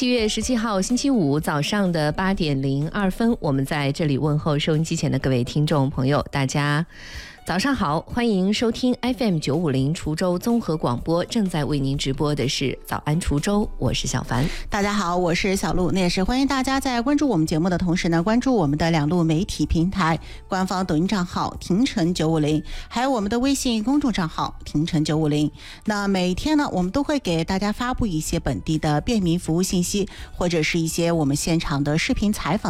7月17号星期五早上的8点02分，我们在这里问候收音机前的各位听众朋友，大家早上好，欢迎收听 FM 950滁州综合广播，正在为您直播的是早安滁州，我是小凡。 大家好，我是小鹿。那也是欢迎大家在关注我们节目的同时呢，关注我们的2路媒体平台，官方抖音账号廷城950，还有我们的微信公众账号廷城950。那每天呢，我们都会给大家发布一些本地的便民服务信息，或者是一些我们现场的视频采访